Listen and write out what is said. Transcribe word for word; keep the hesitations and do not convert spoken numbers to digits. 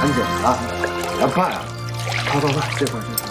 紧了，别怕呀！快快快，这块这块。